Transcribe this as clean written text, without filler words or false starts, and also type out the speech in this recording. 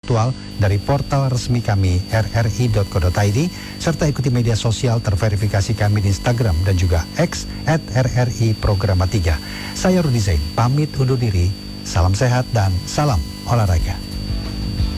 aktual dari portal resmi kami rri.co.id serta ikuti media sosial terverifikasi kami di Instagram dan juga X @RRI Programa 3. Saya Rudi Zain, pamit undur diri. Salam sehat dan salam olahraga.